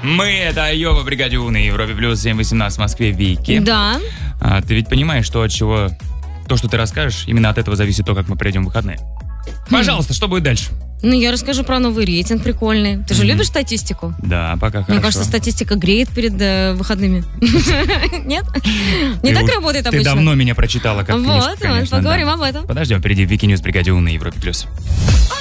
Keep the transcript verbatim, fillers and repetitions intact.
Мы, это Айова, бригаде У на Европе Плюс, семь восемнадцать в Москве, Вики. Да. А, ты ведь понимаешь, что от чего... То, что ты расскажешь, именно от этого зависит то, как мы пройдем в выходные. Пожалуйста, что будет дальше? Ну, я расскажу про новый рейтинг прикольный. Ты же Мгм. любишь статистику? Да, пока хорошо. Мне кажется, статистика греет перед э, выходными. Нет? Не Ты так у- работает Ты обычно. давно меня прочитала, как книжку, Вот, вот, конечно, поговорим да. об этом. Подождем, впереди Вики Ньюс, бригаде У на Европе Плюс.